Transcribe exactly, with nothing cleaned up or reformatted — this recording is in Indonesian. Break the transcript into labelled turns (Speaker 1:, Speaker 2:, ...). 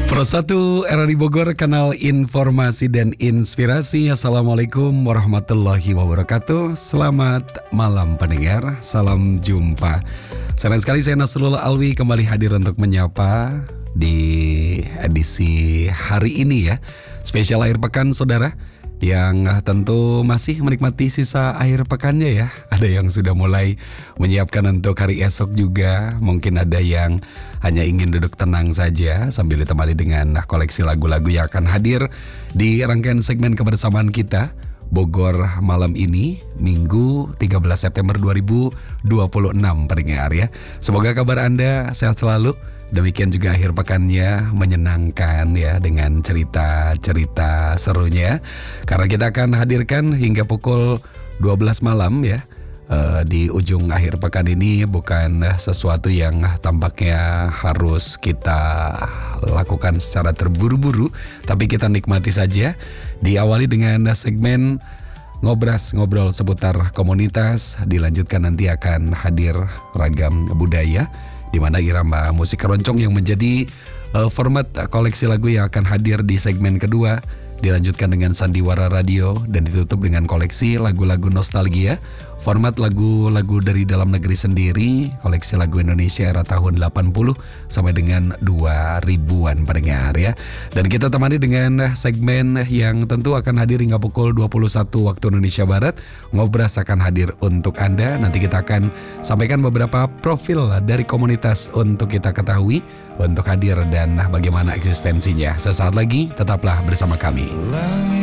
Speaker 1: Pro satu R R I Bogor, kanal informasi dan inspirasi. Assalamualaikum warahmatullahi wabarakatuh. Selamat malam pendengar, salam jumpa. Senang sekali saya Nasrul Alwi kembali hadir untuk menyapa di edisi hari ini ya. Spesial akhir pekan saudara, yang tentu masih menikmati sisa akhir pekannya ya. Ada yang sudah mulai menyiapkan untuk hari esok juga. Mungkin ada yang hanya ingin duduk tenang saja sambil ditemani dengan koleksi lagu-lagu yang akan hadir di rangkaian segmen kebersamaan kita Bogor malam ini, Minggu tiga belas September dua ribu dua puluh enam pendengar ya. Semoga kabar Anda sehat selalu. Demikian juga akhir pekannya menyenangkan ya, dengan cerita-cerita serunya. Karena kita akan hadirkan hingga pukul dua belas malam ya. Uh, di ujung akhir pekan ini bukan sesuatu yang tampaknya harus kita lakukan secara terburu-buru, tapi kita nikmati saja. Diawali dengan segmen Ngobras, ngobrol seputar komunitas. Dilanjutkan nanti akan hadir ragam budaya, di mana irama musik keroncong yang menjadi uh, format koleksi lagu yang akan hadir di segmen kedua. Dilanjutkan dengan sandiwara radio dan ditutup dengan koleksi lagu-lagu nostalgia, format lagu-lagu dari dalam negeri sendiri, koleksi lagu Indonesia era tahun delapan puluh sampai dengan dua ribuan pendengar ya. Dan kita temani dengan segmen yang tentu akan hadir hingga pukul dua puluh satu waktu Indonesia Barat. Ngobras akan hadir untuk Anda. Nanti kita akan sampaikan beberapa profil dari komunitas untuk kita ketahui, untuk hadir dan bagaimana eksistensinya. Sesaat lagi tetaplah bersama kami.